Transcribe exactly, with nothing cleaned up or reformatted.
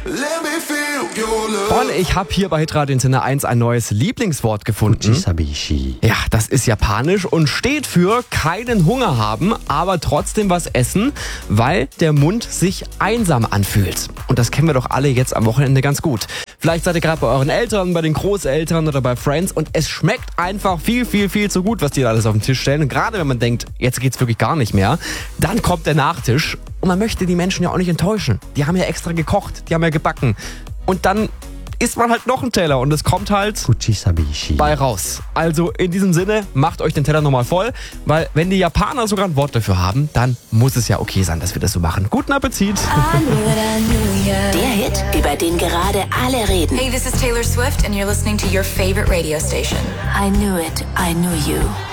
Und ich habe hier bei Hitradio Antenne eins ein neues Lieblingswort gefunden. Ja, das ist japanisch und steht für keinen Hunger haben, aber trotzdem was essen, weil der Mund sich einsam anfühlt. Und das kennen wir doch alle jetzt am Wochenende ganz gut. Vielleicht seid ihr gerade bei euren Eltern, bei den Großeltern oder bei Friends und es schmeckt einfach viel, viel, viel zu gut, was die da alles auf den Tisch stellen. Und gerade wenn man denkt, jetzt geht's wirklich gar nicht mehr, dann kommt der Nachtisch und man möchte die Menschen ja auch nicht enttäuschen. Die haben ja extra gekocht, die haben ja gebacken. Und dann isst man halt noch einen Teller und es kommt halt bei raus. Also in diesem Sinne, macht euch den Teller nochmal voll, weil wenn die Japaner sogar ein Wort dafür haben, dann muss es ja okay sein, dass wir das so machen. Guten Appetit! Der Hit, über den gerade alle reden. Hey, this is Taylor Swift and you're listening to your favorite radio station. I knew it, I knew you.